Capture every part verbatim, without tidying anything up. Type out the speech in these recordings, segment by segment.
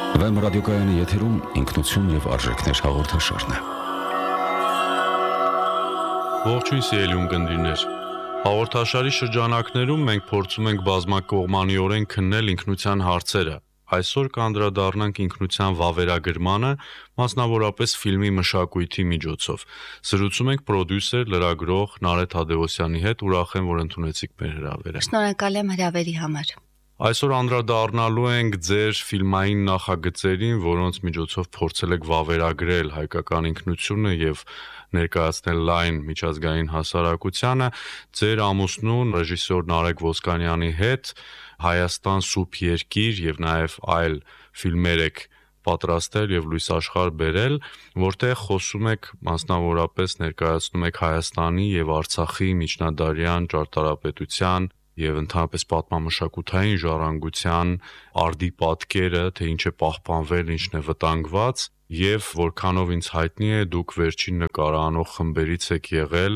Վեմ ռադիոկայանի եթերում ինքնություն և արժեքներ հաղորդաշարն է։ Ողջույն սիրելի ունկնդիրներ։ Հաղորդաշարի շրջանակներում մենք փորձում ենք բազմակողմանիորեն քննել ինքնության հարցերը։ Այսօր կանդրադառնանք ինքնության վավերագրմանը, մասնավորապես ֆիլմի մշակույթի միջոցով։ Զրուցում ենք պրոդյուսեր, լրագրող Նարէ Թադևոսյանի հետ, ուրախ եմ, որ ընդունեցիք մեր հրավերը։ Շնորհակալ եմ հրավերի համար։ Այսօր անդրադառնալու ենք ձեր ֆիլմային նախագծերին, որոնց միջոցով փորձել եք վավերագրել հայկական ինքնությունը եւ ներկայացնել լայն միջազգային հասարակությանը, ձեր ամուսնու ռեժիսոր Նարեկ Ոսկանյանի հետ Հայաստան սուրբ երկիր եւ նաեւ այլ ֆիլմեր եք պատրաստել եւ լույս աշխարհ բերել, որտեղ խոսում եք մասնավորապես ներկայացնում եք Հայաստանի եւ Արցախի միջնադարյան ճարտարապետության եւ ընդհանրապես պատմամշակութային ժառանգության արդի պատկերը, թե ինչ է պահպանվել, ինչն է վտանգված, եւ որքանով ինձ հայտնի է, դուք վերջին նկարանող խմբերից եք եղել,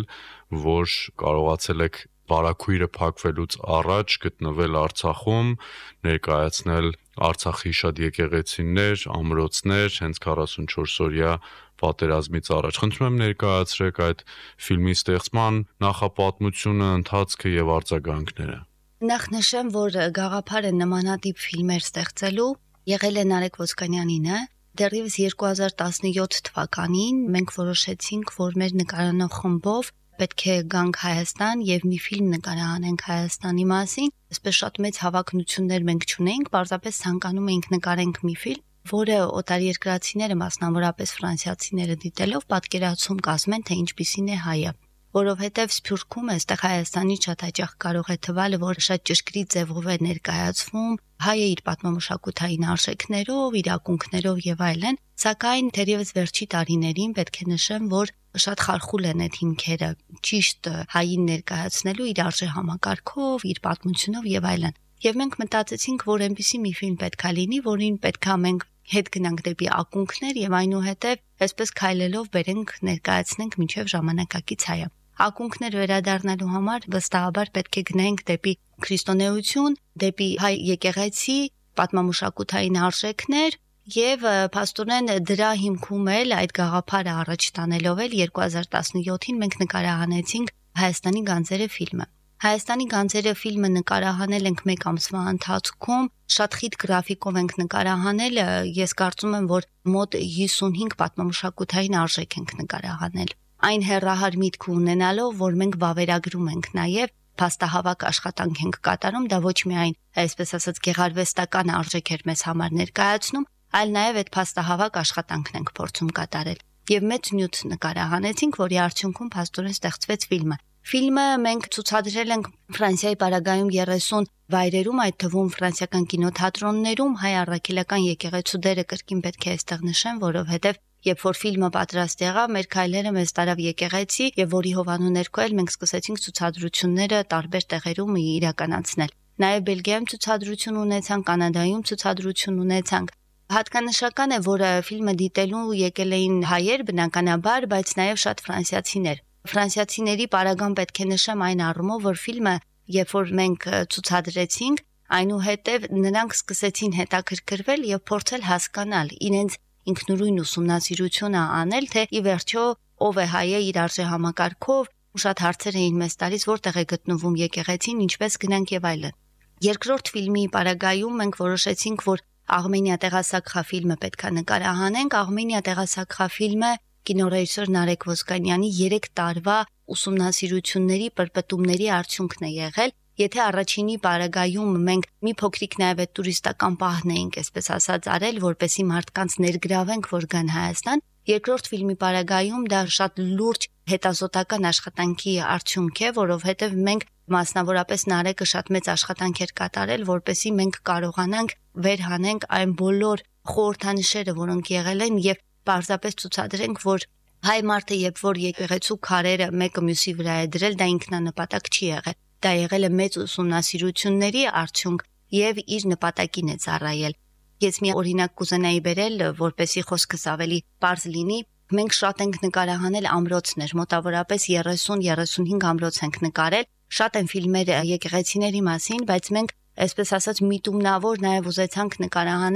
որ կարողացել եք բարաքույրը փակվելուց առաջ գտնվել Արցախում, ներկայացնել Արցախի շատ եկեղեցիներ, ամրոցներ, հենց քառասունչորսօրյա պատերազմից առաջ։ Խնդրում եմ ներկայացրեք այդ ֆիլմի ստեղծման նախապատմությունը, ընթացքը եւ արձագանքները։ Նախ նշեմ, որ գաղափարը նմանատիպ ֆիլմեր ստեղծելու եղել է Նարեկ Ոսկանյանինը։ Դեռևս երկու հազար տասնյոթ թվականին մենք որոշեցինք, որ մեր նկարանող խմբով պետք է գանք Հայաստան եւ մի ֆիլմ նկարահանենք Հայաստանի մասին։ Այսպես շատ մեծ հավակնություններ մենք չունենք, պարզապես ցանկանում էինք նկարենք մի ֆիլմ, որը օտարերկրացիները, մասնավորապես ֆրանսիացիները դիտելով պատկերացում կազմեն, թե ինչպիսին է հայը, որովհետև Սփյուռքում այստեղ Հայաստանի շատ հաճախ կարող է թվալ, որ շատ ճշգրիտ ձևով է ներկայացվում, հայը իր պատմամշակութային արժեքներով, իրավունքներով եւ այլն, սակայն թերևս վերջի տարիներին պետք է նշեմ, որ շատ խարխուլ են այդ հիմքերը, ճիշտ հային ներկայացնելու իր արժեհամակարգով, իր պատմությունով եւ այլն։ Եվ մենք մտածեցինք, որ այնպիսի մի ֆիլմ պետքա լինի, որին պետքա մենք հետ գնանք դեպի ակունքներ եւ այնուհետեւ այսպես քայլելով բերենք ներկայացնենք մինչեւ ժամանակակից հայը։ Ակունքներ վերադառնալու համար վստահաբար պետք է գնանք դեպի քրիստոնեություն, դեպի հայ եկեղեցի, պատմամշակութային արժեքներ եւ փաստորեն դրա հիմքում էլ այդ գաղափարը առաջ տանելով էլ երկու հազար տասնյոթին մենք նկարահանեցինք Հայաստանի գանձերը ֆիլմը։ Հայաստանի գանձերը ֆիլմը նկարահանել ենք մեկ ամսվա ընթացքում, շատ խիտ գրաֆիկով ենք նկարահանել, ես կարծում եմ, որ մոտ հիսունհինգ պատմամշակութային արժեք ենք նկարահանել։ Այն հեռահար միտք ունենալով, որ մենք վավերագրում ենք նաև փաստահավաք աշխատանք ենք կատարում, դա ոչ միայն, այսպես ասած, գեղարվեստական արժեք էր մեզ համար ներկայացնում, այլ նաև այդ փաստահավաք աշխատանքն ենք փորձում կատարել։ Եվ մեծ նյութ նկարահանեցինք, որի արդյունքում փաստորեն ստեղծվեց ֆիլմը։ Ֆիլմը մենք ցուցադրել ենք Ֆրանսիայի պարագայում երեսուն վայրերում, այդ թվում ֆրանսիական կինոթատրոններում, հայ առաքելական եկեղեցու դերը կրկին պետք է այստեղ նշեմ, որովհետև երբ որ ֆիլմը պատրաստ եղավ, մեր քայլերը մեզ տարավ եկեղեցի, եւ որի հովանու ներքո էլ մենք սկսեցինք ցուցադրությունները տարբեր տեղերում իրականացնել։ Նաեւ Բելգիայում ցուցադրություն ունեցանք, Կանադայում ցուցադրություն ունեցանք։ Հատկանշական է, որ ֆիլմը դիտելու եկել էին հայեր բնականաբար, բայց նաեւ շատ ֆրանսիացիներ։ Ֆրանսիացիների պարագան պետք է նշեմ այն առումով, որ ֆիլմը, երբ որ մենք ցուցադրեցինք, այնուհետև նրանք սկսեցին հետաքրքրվել եւ փորձել հասկանալ իրենց ինքնուրույն ուսումնասիրությունը անել, թե ի վերջո ով է հայը իր արժեհամակարգով, շատ հարցեր էին մեզ տալիս, որտեղ է գտնվում եկեղեցին, ինչպես գնանք եւ այլն։ Երկրորդ ֆիլմի պարագայում մենք որոշեցինք, որ Աղմենիա տեղասակխա ֆիլմը պետքա նկարահանենք։ Աղմենիա տեղասակխա ֆիլմը կինոռեժիսոր Նարեկ Ոսկանյանի երեք տարվա ուսումնասիրությունների պրպտումների արդյունքն է եղել։ Եթե առաջինի պարագայում մենք մի փոքրիկ նաև այդ տուրիստական պահն էինք, այսպես ասած, արել, որպեսի մարդկանց ներգրավենք, որ գան Հայաստան, երկրորդ ֆիլմի պարագայում դա շատ լուրջ հետազոտական աշխատանքի արդյունք է, որովհետև մենք մասնավորապես Նարեկը շատ մեծ աշխատանք էր կատարել, որպեսի մենք կարողանանք վերհանենք այն բոլոր խորհրդանիշերը, որոնք եղել են եւ պարզապես ցուցադրենք, որ հայ մարդը երբ որ եկեղեցու քարերը մեկը մյուսի վրա է դրել, դա ինքնանպատակ չի եղել։ Դա եղել է մեծ ուսումնասիրությունների արդյունք եւ իր նպատակին է ծառայել։ Ես մի օրինակ կուզենայի բերել, որպեսի խոսքս ավելի པարզ լինի։ Մենք շատ ենք նկարահանել ամրոցներ, մոտավորապես երեսուն երեսունհինգ ամրոց ենք նկարել։ Շատ են ֆիլմեր եկեղեցիների մասին, բայց մենք, այսպես ասած, միտումնավոր նաև ուզեցանք նկարահանենք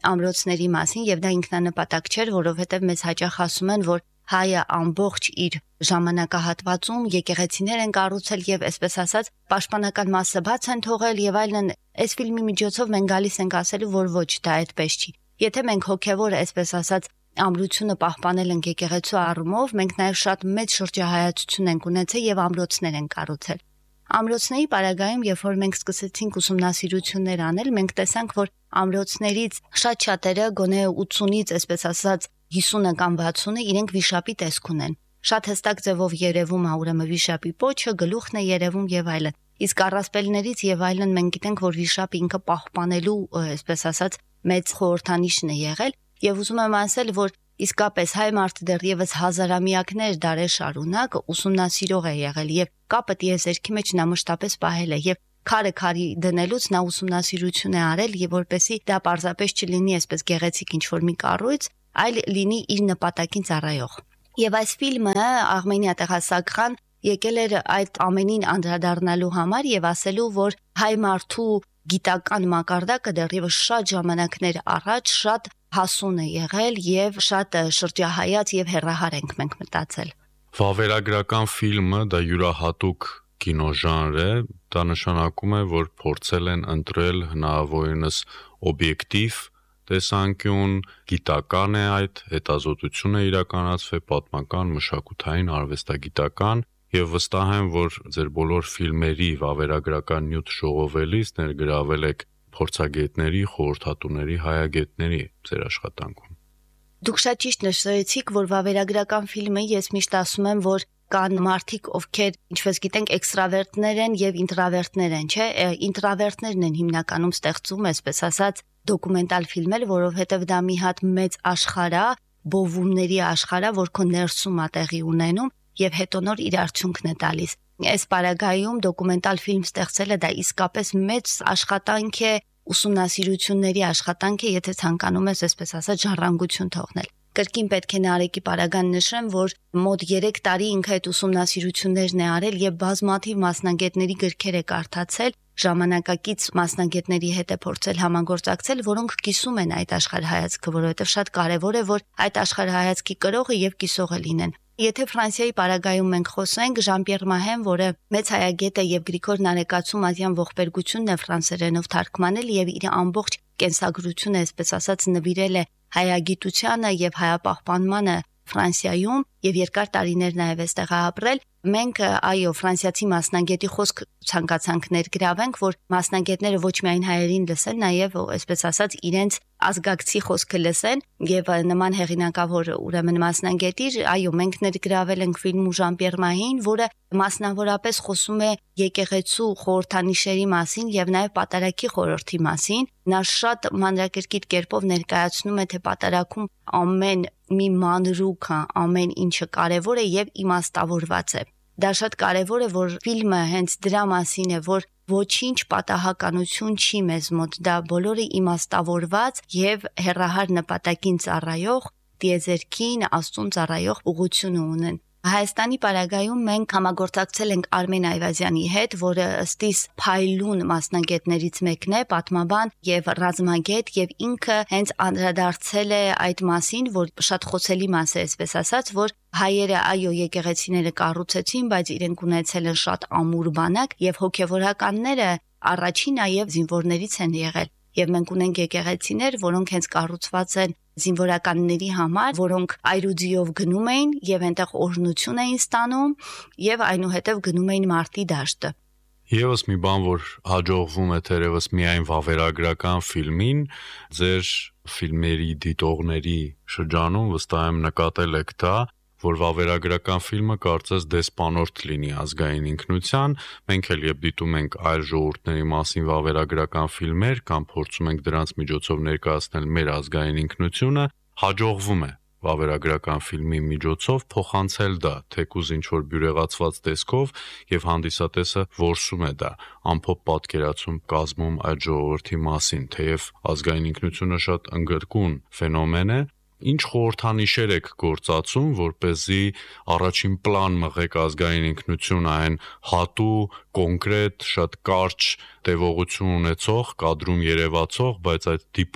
ամրոցների մասին եւ դա ինքնանպատակ չէր, որովհետեւ մեզ հաճախ ասում են, որ հայը ամբողջ իր ժամանակահատվածում եկեղեցիներ են կառուցել եւ այսպես ասած պաշտպանական մասը բաց են թողել եւ այլն։ Այս ֆիլմի միջոցով մենք գալիս ենք ասելու, որ ոչ, դա այդպես չի։ Եթե մենք հոգեվոր այսպես ասած ամրությունը պահպանել ենք եկեղեցու առումով, մենք նաեւ շատ մեծ շրջահայացություն ենք ունեցել եւ ամրոցներ են կառուցել։ Ամրոցների պարագայում, երբ որ մենք սկսեցինք ուսումնասիրություններ անել, մենք տեսանք, որ ամրոցներից շատ շատերը գոնե ութսունից, այսպես ասած, հիսունը կամ վաթսունը իրենք վիշապի տեսք ունեն։ Շատ հստակ ձևով երևում է ուրեմն վիշապի պոչը, գլուխն է երևում եւ այլն։ Իսկ առասպելներից եւ այլն մենք գիտենք, որ վիշապը ինքը պահպանելու, այսպես ասած, մեծ խորհրդանիշն է եղել եւ ուզում եմ ասել, որ իսկապես հայ մարդը դեռևս հազարամյակներ դարեր շարունակ ուսումնասիրող է եղել եւ կապը տիեզերքի մեջ նա մշտապես պահել է եւ քարը քարի դնելուց նա ուսումնասիրություն է արել եւ որպեսի դա պարզապես չլինի այսպես գեղեցիկ ինչ-որ մի կառույց, այլ լինի իր նպատակին ծառայող։ Եվ այս ֆիլմը Արմենիա տեղասակրան եկել էր այդ ամենին անդրադառնալու համար եւ ասելու, որ հայ մարդու գիտական մակարդակը դեռևս շատ ժամանակներ առաջ շատ հասուն է եղել եւ շատ շրջահայաց եւ հեռահար ենք մենք մտածել։ Վավերագրական ֆիլմը դա յուրահատուկ կինոժանր է, դա նշանակում է, որ փորձել են ընտրել հնարավորինս օբյեկտիվ տեսանկյուն, գիտական է այդ, հետազոտություն է իրականացվել, պատմական, մշակութային, արվեստագիտական եւ վստահ եմ, որ ձեր բոլոր ֆիլմերի վավերագրական նյութ ժողովելիս ներգրավել եք փորձագետների, խորհրդատուների, հայագետների ձեր աշխատանքում։ Դուք շատ ճիշտ նշեցիք, որ վավերագրական ֆիլմը ես միշտ ասում եմ, որ կան մարդիկ, ովքեր, ինչպես գիտենք, էքստրավերտներ են եւ ինտրավերտներ են, չէ՞։ Ինտրավերտներն են հիմնականում ստեղծում, այսպես ասած, դոկումենտալ ֆիլմեր, որովհետեւ դա մի հատ մեծ աշխարհ է, բովումների աշխարհ է, որ քո ներսում է տեղի ունենում եւ հետո նոր իր արդյունքն է տալիս։ Այս պարագայում դոկումենտալ ֆիլմ ստեղծելը դա իսկապես մեծ աշխատանք է, ուսումնասիրությունների աշխատանք է, եթե ցանկանում ես այսպես ասած ժառանգություն թողնել։ Կրկին պետք է Նարեկի պարագան նշեմ, որ մոտ երեք տարի ինքը այդ ուսումնասիրություններն է արել եւ բազմաթիվ մասնագետների գրքեր է կարդացել, ժամանակակից մասնագետների հետ է փորձել համագործակցել, որոնք կիսում են այդ աշխարհայացքը, որովհետեւ շատ կարեւոր է, որ այդ աշխարհայացքի կրողը եւ կիսողը լինեն։ Եթե Ֆրանսիայի պարագայում մենք խոսենք, Ժան-Պիեր Մահեն, որը մեծ հայագետ է եւ Գրիգոր Նարեկացու Ազյան ողբերգությունն է ֆրանսերենով թարգմանել եւ իր ամբողջ կենսագրությունը, այսպես ասած, նվիրել է հայագիտությանը եւ հայապահպանմանը Ֆրանսիայում եւ երկար տարիներ նաեւ այստեղ ապրել, մենք այո ֆրանսիացի մասնագետի խոսք ցանկացանք ներգրավենք, որ մասնագետները ոչ միայն հայերին լսեն, նաեւ այսպես ասած իրենց ազգակցի խոսքը լսեն եւ նման հեղինակավոր ուրեմն մասնագետի, այո մենք ներգրավել ենք ֆիլմում Ժան-Պիեր Մահին, որը մասնավորապես խոսում է եկեղեցու խորհրդանիշերի մասին եւ նաեւ պատարագի խորհրդի մասին։ Նա շատ մանրակրկիտ կերպով ներկայացնում է, թե պատարագում ամեն մի մանրուքը, ամեն ինչը կարևոր է եւ իմաստավորված է։ Դա շատ կարևոր է, որ ֆիլմը հենց դրա մասին է, որ ոչինչ պատահականություն չի մեզ մոտ, դա բոլորը իմաստավորված եւ հեռահար նպատակին ծառայող, տիեզերքին, Աստծուն ծառայող ուղղություն ունեն։ Հայաստանի պարագայում մենք համագործակցել ենք Արմեն Այվազյանի հետ, որը ըստիս փայլուն մասնագետներից մեկն է, պատմաբան եւ ռազմագետ եւ ինքը հենց անդրադարձել է այդ մասին, որ շատ խոցելի մաս է, այսպես ասած, որ հայերը այո եկեղեցիները կառուցեցին, բայց իրենք ունեցել են շատ ամուր բանակ եւ հոգեվորականները առաջին նաեւ զինվորներից են եղել։ Եվ մենք ունենք եկեղեցիներ, որոնք հենց կառուցված են զինվորականների համար, որոնք այրուձիով գնում էին եւ այնտեղ օրհնություն էին ստանում եւ այնուհետեւ գնում էին մարտի դաշտը։ Եվս մի բան, որ հաջողվում է թերևս միայն վավերագրական ֆիլմին, ձեր ֆիլմերի դիտողների շրջանում վստահ եմ նկատել եք դա, որ վավերագրական ֆիլմը կարծես դեսպանորդ լինի ազգային ինքնության, մենք էլ երբ դիտում ենք այլ ժողովուրդների մասին վավերագրական ֆիլմեր կամ փորձում ենք դրանց միջոցով ներկայացնել մեր ազգային ինքնությունը, հաջողվում է վավերագրական ֆիլմի միջոցով փոխանցել դա, թեկուզ ինչ-որ բյուրեղացված տեսքով եւ հանդիսատեսը որսում է դա, ամփոփ պատկերացում կազմում այդ ժողովրդի մասին, թեև ազգային ինքնությունը շատ ընդգրկուն ֆենոմեն է, ինչ խորհրդանիշեր եք գործածում, որպեսզի առաջին պլան մղեք ազգային ինքնությունը այն հատու, կոնկրետ, շատ կարճ տևողություն ունեցող, կադրում երևացող, բայց այդ դիպուկ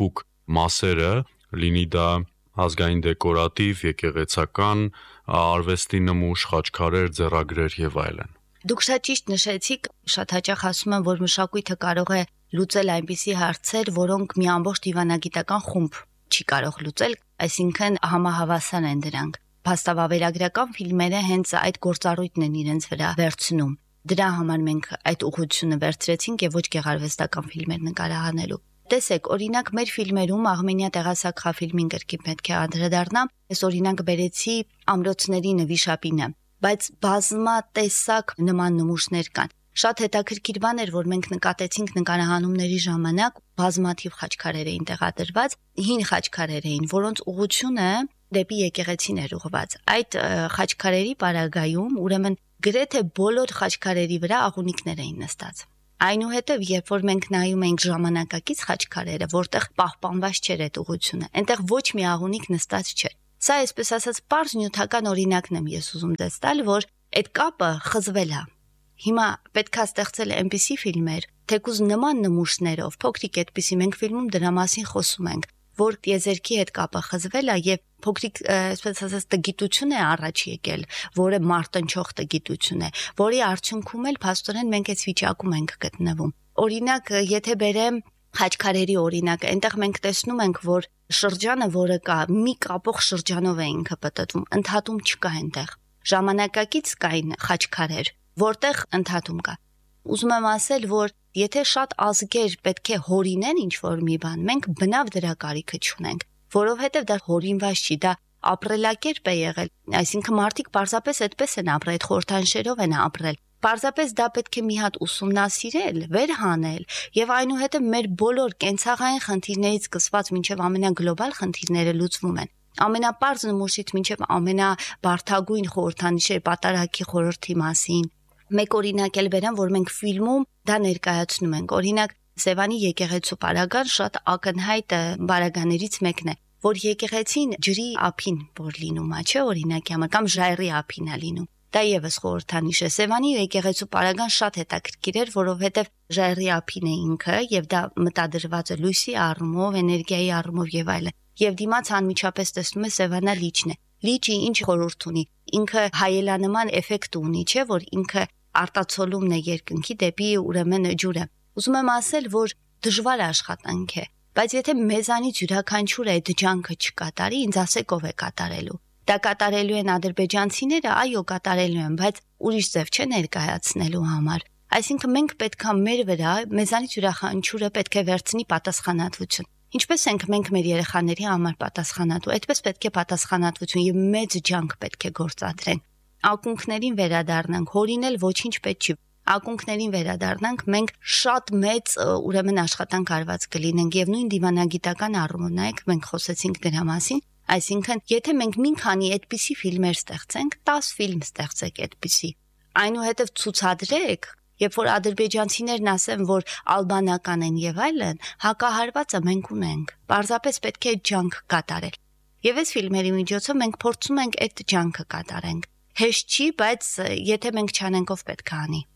մասերը, լինի դա ազգային դեկորատիվ, եկեղեցական, արվեստի նմուշ, խաչքարեր, ձեռագրեր եւ այլն։ Դուք շատ ճիշտ նշեցիք, շատ հաճախ ասում եմ, որ մշակույթը կարող է լուծել այնպիսի հարցեր, որոնք մի ամբողջ դիվանագիտական խումբ չի կարող լուծել, այսինքն համահավասար են դրանք։ Փաստավավերագրական ֆիլմերը հենց այդ գործառույթն են իրենց վրա վերցնում։ Դրա համար մենք այդ ուղղությունը վերցրեցինք եւ ոչ գեղարվեստական ֆիլմեր նկարահանելու։ Տեսեք, օրինակ մեր ֆիլմերում Արմենիա տեղասակղա ֆիլմին կրկին պետք է անդրադառնամ, ես օրինակ բերեցի ամրոցների նվիշապինը, բայց բազմատեսակ նման նմուշներ կան։ Շատ հետաքրքիր բան էր, որ մենք նկատեցինք նկարահանումների ժամանակ բազմաթիվ խաչքարեր էին տեղադրված, հին խաչքարեր էին, որոնց ուղղությունը դեպի եկեղեցին էր ուղղված։ Այդ խաչքարերի պարագայում, ուրեմն գրեթե բոլոր խաչքարերի վրա աղունիկներ էին նստած։ Այնուհետև, երբ որ մենք նայում էինք ժամանակակից խաչքարերը, որտեղ պահպանված չէր այդ ուղղությունը, այնտեղ ոչ մի աղունիկ նստած չէր։ Սա այսպես ասած պարզ նյութական օրինակն եմ ես ուզում դες տալ, որ այդ կապը խզվել է։ Հիմա պետքա ստեղծել այնպիսի ֆիլմեր, թեկուզ նման նմուշներով, փոքրիկ այդպիսի մենք ֆիլմում դրա մասին խոսում ենք, որ տիեզերքի հետ կապը խզվել է եւ փոքրիկ, այսպես ասած, տգիտություն է առաջ եկել, որը մարտնչող տգիտություն է, որի արդյունքում էլ փաստորեն մենք այս վիճակում ենք գտնվում։ Օրինակ, եթե բերեմ խաչքարերի օրինակ, այնտեղ մենք տեսնում ենք, որ շրջանը, որը կա, մի կապող շրջանով է ինքը պատտվում, ընդհատում չկա այնտեղ։ Ժամանակակից կային խաչքարեր, որտեղ ընդհատում կա։ Ուզում եմ ասել, որ եթե շատ ազգեր պետք է հորինեն ինչ-որ մի բան, մենք բնավ դրա կարիքը չունենք, որովհետև դա հորինված չի, դա ապրելակերպ է եղել, այսինքն մարդիկ պարզապես այդպես են ապրել, այդ խորհրդանշերով են ապրել։ Պարզապես դա պետք է մի հատ ուսումնասիրել, վերհանել եւ այնուհետեւ մեր բոլոր կենցաղային խնդիրներից սկսված մինչեւ ամենագլոբալ խնդիրները լուծվում են։ Ամենապարզ նմուշից մինչեւ ամենաբարդագույն խորհրդանիշի պատարագի խորհրդի մասին։ Մեկ օրինակ էլ բերեմ, որ մենք ֆիլմում դա ներկայացնում ենք։ Օրինակ Սևանի եկեղեցու պարագան շատ ակնհայտ բարագաներից մեկն է, որ եկեղեցին ջրի ափին որ լինում է, չէ, օրինակի համար կամ ժայռի ափին է լինում։ Դա եւս խորհրդանիշ է։ Սևանի եկեղեցու պարագան շատ հետաքրքիր էր, որովհետեւ ժայռի ափին է ինքը եւ դա մտադրված է լույսի առումով, էներգիայի առումով եւ այլն։ Եվ դիմաց անմիջապես տեսնում է Սևանա լիճն է։ Լիճի ինչ խորհուրդ ունի։ Ինքը հայելանման էֆեկտ ունի, չէ, որ ինքը արտացոլումն է երկնքի դեպի ուրեմն ջուրը։ Ուզում եմ ասել, որ դժվար աշխատանք է, բայց եթե մեզանից յուրաքանչյուրը այդ ջանքը չկատարի, ինձ ասեք ով է կատարելու։ Դա կատարելու են ադրբեջանցիները, այո, կատարելու են, բայց ուրիշ ձև չէ ներկայացնելու համար։ Այսինքն մենք պետքա մեր վրա, մեզանից յուրաքանչյուրը պետք է վերցնի պատասխանատվություն։ Ինչպես ենք մենք մեր երեխաների համար պատասխանատու, այդպես պետք է պատասխանատվություն եւ մեծ ջանք պետք է գործադրենք։ Ակունքներին վերադառնանք, հորինել ոչինչ պետք չի։ Ակունքներին վերադառնանք, մենք շատ մեծ ուրեմն աշխատանք արված կլինենք եւ նույն դիվանագիտական առումով նայեք, մենք խոսեցինք դրա մասին, այսինքն եթե մենք մի քանի այդպիսի ֆիլմեր ստեղծենք, դես ֆիլմ ստեղծեք այդպիսի, այնուհետեւ ցուցադրեք, երբ որ ադրբեջանցիներն ասեն, որ ալբանական են եւ այլն, հակահարվածը մենք ունենք։ Պարզապես պետք է ջանք կատարել։ Եվ այս ֆիլմերի միջոցով մենք փորձում ենք այդ ջանքը կատարենք։ Հեշտ չի, բայց եթե մենք չանենք, ով պետք է անի։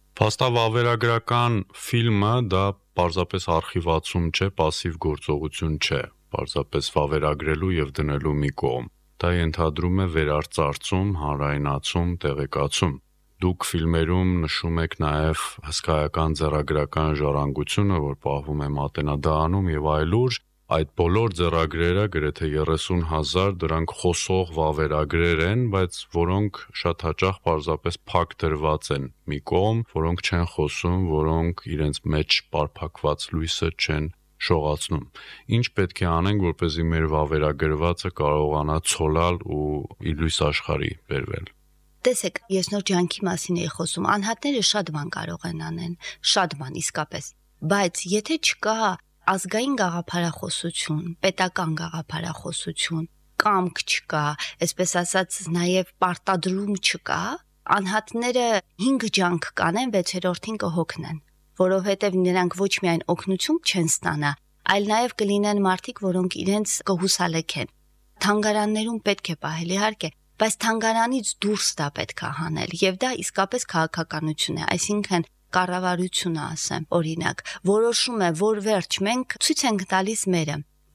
Փաստավավերագրական ֆիլմը դա պարզապես արխիվացում չէ, пассив գործողություն չէ, պարզապես վավերագրելու եւ դնելու մի կողմ։ Դա ենթադրում է վերարծարծում, հանրայնացում, տեղեկացում։ Դուք ֆիլմերում նշում եք նաեւ հսկայական ձեռագրական ժառանգությունը, որ պահվում է Մատենադահանում եւ այլուր։ Այդ բոլոր ձեռագրերը գրեթե երեսուն հազար դրանք խոսող վավերագրեր են, բայց որոնք շատ հաճախ պարզապես փակ դրված են մի կողմ, որոնք չեն խոսում, որոնք իրենց մեջ պարփակված լույսը չեն շողացնում։ Ինչ պետք է անենք, որպեսզի մեր վավերագրվածը կարողանա ցոլալ ու իր լույս աշխարհի բերվել։ Տեսեք, ես նոր ջանքի մասին էի խոսում, անհատները շատ բան կարող են անեն, շատ բան իսկապես, բայց եթե չկա ազգային գաղափարախոսություն, պետական գաղափարախոսություն, կամք չկա, այսպես ասած, նաև պարտադրում չկա, անհատները հինգ ջանք կանեն, վեցերորդին կհոգնեն, որովհետև նրանք ոչ միայն օգնություն չեն ստանա, այլ նաև կլինեն մարդիկ, որոնք իրենց կհուսալեքեն։ Թանգարաններում պետք է պահել, իհարկե, բայց թանգարանից դուրս դա պետք է հանել, եւ դա իսկապես քաղաքականություն է, այսինքն կառավարությունը ասեմ, օրինակ, որոշում է, որ վերջ մենք ցույց ենք տալիս մերը։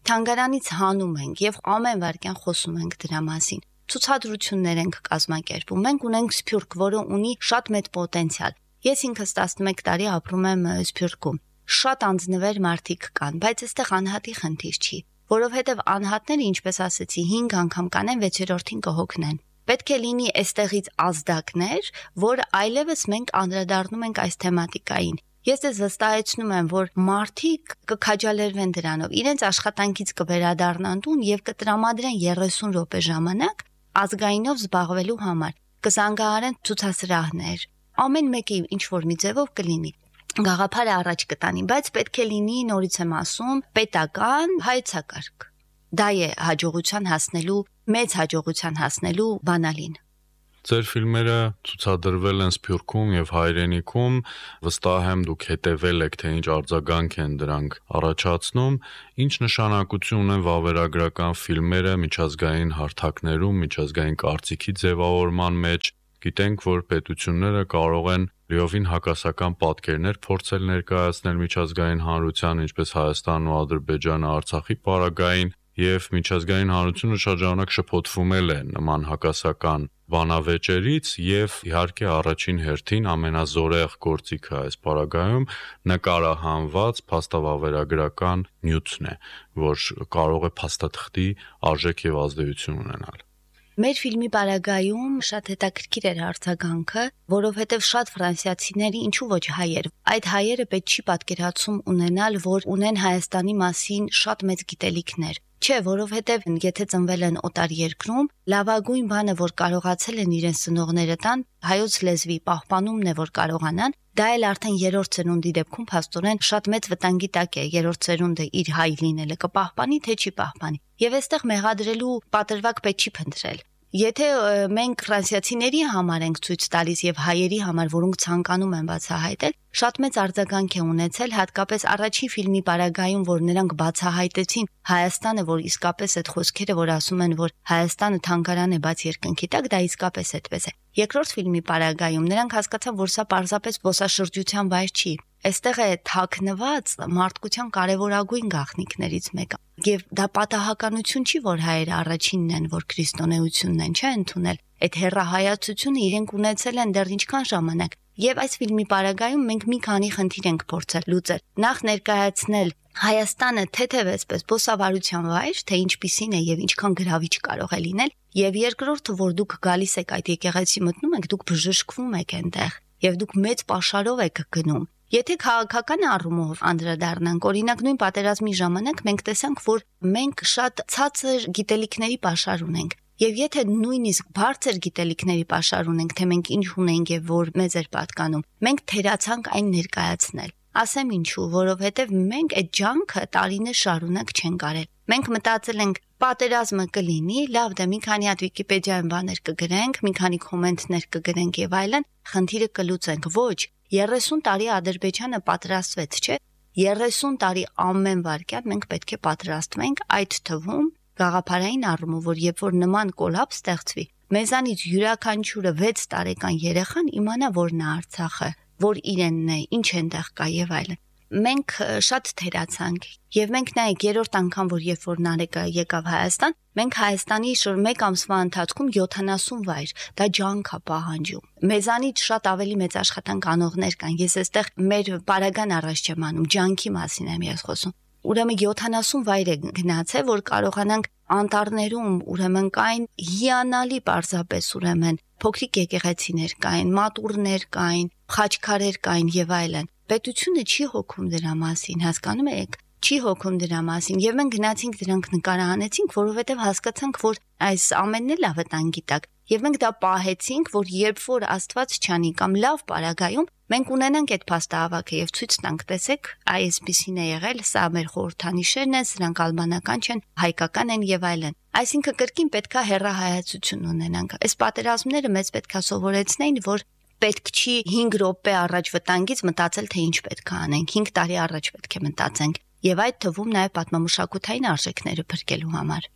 Թանգարանից հանում ենք եւ ամեն վարքյան խոսում ենք դրա մասին։ Ցուցադրություններ ենք կազմակերպում։ Մենք ունենք Սփյուռք, որը ունի շատ մեծ պոտենցիալ։ Ես ինքս տասնմեկ տարի ապրում եմ Սփյուռքում։ Շատ անձնվեր մարդիկ կան, բայց այստեղ անհատի խնդիր չի, որովհետեւ անհատները, ինչպես ասեցի, հինգ անգամ կանեն, վեցերորդին կհոգնեն։ Պետք է լինի այստեղից ազդակներ, որ այլևս մենք անդրադառնում ենք այս թեմատիկային։ Ես դες վստահեցնում եմ, որ մարդիկ կքաջալերվեն դրանով, իրենց աշխատանքից կվերադառնան տուն եւ կտրամադրեն երեսուն րոպե ժամանակ ազգայինով զբաղվելու համար, կզանգահարեն ցուցասրահներ, ամեն մեկը ինչ որ մի ձևով կլինի։ Գաղափարը առաջ կտանի, բայց պետք է լինի, նորից եմ ասում, պետական հայեցակարգ։ Դա է հաջողության հասնելու, մեծ հաջողության հասնելու բանալին։ Ձեր ֆիլմերը ցուցադրվել են Սփյուռքում եւ Հայրենիքում, վստահ եմ դուք հետեւել եք, թե ինչ արձագանք են դրանք առաջացնում, ինչ նշանակություն ունեն վավերագրական ֆիլմերը միջազգային հարթակներում, միջազգային կարծիքի ձևավորման մեջ։ Գիտենք, որ պետությունները կարող են լիովին հակասական պատկերներ փորձել ներկայացնել միջազգային հանրության, ինչպես Հայաստանն ու Ադրբեջանը Արցախի պարագային, եւ միջազգային հանրությունը շատ ժամանակ շփոթվում է նման հակասական բանավեճերից եւ իհարկե առաջին հերթին ամենազորեղ գործիքը այս պարագայում նկարահանված փաստավավերագրական նյութն է, որ կարող է փաստաթղթի արժեք եւ ազդեցություն ունենալ։ Մեր ֆիլմի պարագայում շատ հետաքրքիր էր արձագանքը, որովհետև շատ ֆրանսիացիների, ինչու ոչ հայեր, այդ հայերը պետք չի պատկերացում ունենալ, որ ունեն Հայաստանի մասին շատ մեծ գիտելիքներ։ Չէ, որովհետև եթե ծնվել են օտար երկրում, լավագույն բանը, որ կարողացել են իրենց ծնողները տան, հայոց լեզվի պահպանումն է, որ կարողանան, դա էլ արդեն երրորդ ծնունդի դեպքում փաստորեն շատ մեծ վտանգի տակ է։ Երրորդ ծնունդը իր հայ լինելը կպահպանի, թե չի պահպանի։ Եվ այստեղ մեղադրելու պատրվակ պետք չի փնտրել։ Եթե մենք ֆրանսիացիների համար ենք ցույց տալիս եւ հայերի համար, որոնք ցանկանում են բացահայտել, շատ մեծ արձագանք է ունեցել, հատկապես առաջին ֆիլմի պարագայում, որ նրանք բացահայտեցին Հայաստանը, որ իսկապես այդ խոսքերը, որ ասում են, որ Հայաստանը թանգարան է բաց երկնքի տակ, դա իսկապես այդպես է։ Երկրորդ ֆիլմի պարագայում նրանք հասկացան, որ սա պարզապես զբոսաշրջության վայր չի։ Այստեղ է թաքնված մարդկության կարևորագույն գաղտնիքներից մեկը։ Եվ դա պատահականություն չի, որ հայերը առաջինն են, որ քրիստոնեությունն են, չէ՞ ընդունել։ Այդ հերրահայացությունը իրենք ունեցել են դեռ ինչքան ժամանակ։ Եվ այս ֆիլմի պարագայում մենք մի քանի խնդիր ենք փորձել լուծել։ Նախ ներկայացնել Հայաստանը թեթև էսպես բոսավարության վայր, թե ինչպիսին է եւ ինչքան գրավիչ կարող է լինել, եւ երկրորդը, որ դուք գալիս եք այդ եկեղեցի մտնում եք, դուք բժշկվում եք այնտեղ, եւ դուք մեծ պաշարով եք գնում։ Եթե քաղաքական առումով անդրադառնանք, օրինակ նույն պատերազմի ժամանակ մենք տեսանք, որ մենք շատ ցածր գիտելիքների պաշար ունենք։ Եվ եթե նույնիսկ բարձր գիտելիքների պաշար ունենք, թե մենք ինչ ունենք եւ որ մեզ էր պատկանում, մենք թերացանք այն ներկայացնել։ Ասեմ ինչու, որովհետև մենք այդ ջանքը տարիներ շարունակ չենք արել։ Մենք մտածել ենք, պատերազմը կլինի, լավ դե մի քանի հատ Վիկիպեդիայում բաներ կգրենք, մի քանի կոմենտներ կգրենք եւ այլն, խնդիրը կլուծենք։ Ոչ, երեսուն տարի Ադրբեջանը պատրաստվեց, չէ՞։ երեսուն տարի ամեն վարքյան մենք պետք է պատրաստվենք, այդ թվում գաղափարային առումով, որ երբ որ նման կոլապ ստեղծվի, մեզանից յուրաքանչյուրը վեց տարեկան երեխան իմանա, որ նա Արցախը, որ իրենն է, ինչ այնտեղ կա եւ այլն։ Մենք շատ թերացանք եւ մենք նայեք երրորդ անգամ, որ երբ որ Նարեկը եկավ Հայաստան, մենք Հայաստանի շուտ մեկ ամսվա ընթացքում յոթանասուն վայր, դա ջանք է պահանջում։ Մեզանից շատ ավելի մեծ աշխատանք անողներ կան։ Ես այստեղ մեր պարագան առաջ չեմ անում, ջանքի մասին եմ ես խոսում։ Ուրեմն յոթանասուն վայր է գնացել, որ կարողանանք անտառներում, ուրեմն կային հիանալի պարզապես, ուրեմն փոքրիկ եկեղեցիներ կային, մատուրներ կային, խաչքարեր կային եւ այլն։ Պետությունը չի հոգում դրա մասին, հասկանում եք, չի հոգում դրա մասին եւ մենք գնացինք դրանք նկարահանեցինք, որովհետեւ հասկացանք, որ այս ամենն էլ վտանգի տակ եւ մենք դա պահեցինք, որ երբ որ Աստված չանի կամ լավ պարագայում մենք ունենանք այդ փաստահավաքը եւ ցույց տանք, տեսեք, այսպեսին է եղել, սա մեր խորհրդանիշերն են, սրանք ալբանական չեն, հայկական են եւ այլն։ Այսինքն կրկին պետքա հերրահայացություն ունենանք։ Այս պատերազմները մեզ պետքա սովորեցնեին, որ պետք չի հինգ րոպե առաջ վտանգից մտածել, թե ինչ պետք է անենք, հինգ տարի առաջ պետք է մտածենք, եւ այդ թվում նաեւ պատմամշակութային արժեքները փրկելու համար։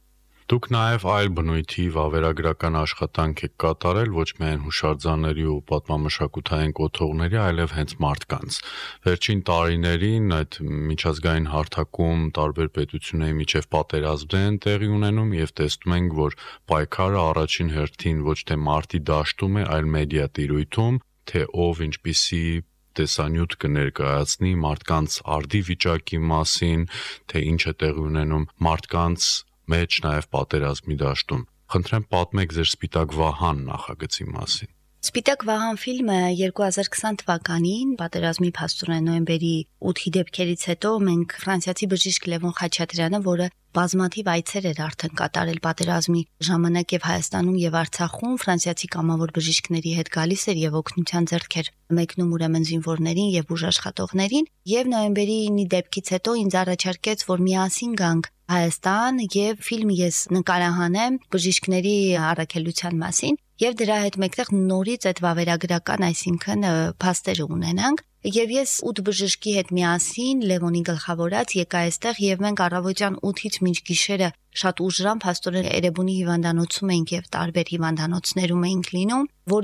Դուք նաև այլ բնույթի վավերագրական աշխատանք եք կատարել ոչ միայն հուշարձանների ու պատմամշակութային կոթողների, այլև հենց մարդկանց։ Վերջին տարիներին այդ միջազգային հարթակում տարբեր պետությունների միջև պատերազմներ են տեղի ունենում եւ տեսնում ենք, որ պայքարը առաջին հերթին ոչ թե մարտի դաշտում է, այլ մեդիա տիրույթում, թե ով ինչպիսի տեսանյութ կներկայացնի մարդկանց արդի վիճակի մասին, թե ինչ է տեղի ունենում մարդկանց մեջ նաև պատերազմի դաշտում։ Խնդրեմ պատմեք ձեր Սպիտակ Վահան նախագծի մասին։ Սպիտակ Վահան ֆիլմը երկու հազար քսան թվականին պատերազմի փաստորեն նոյեմբերի ութի դեպքերից հետո մենք ֆրանսիացի բժիշկ Լևոն Խաչատրյանը, որը բազմաթիվ այցեր էր արդեն կատարել պատերազմի ժամանակ եւ Հայաստանում եւ Արցախում, ֆրանսիացի կամավոր բժիշկների հետ գալիս էր եւ օգնության ձեռք էր մեկնում ուրեմն զինվորներին եւ ուժաշխատողներին, եւ նոյեմբերի ինի դեպքից հետո ինձ առաջարկեց, որ միասին գանք Հայաստան եւ ֆիլմ ես նկարահանեմ բժիշկների առաքելության մասին եւ դրա հետ մեկտեղ նորից այդ վավերագրական, այսինքն փաստերը ունենանք եւ ես ութ բժշկի հետ միասին Լևոնի գլխավորած եկա այստեղ եւ մենք առավոտյան ութից մինչ գիշերը շատ ուժրամ փաստորեն Էրեբունի հիվանդանոցում էինք եւ տարբեր հիվանդանոցներում էինք լինում, որ